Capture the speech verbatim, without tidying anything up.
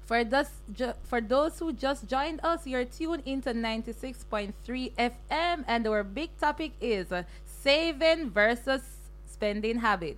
For those, ju- for those who just joined us, you're tuned into ninety-six point three F M, and our big topic is uh, saving versus spending habit.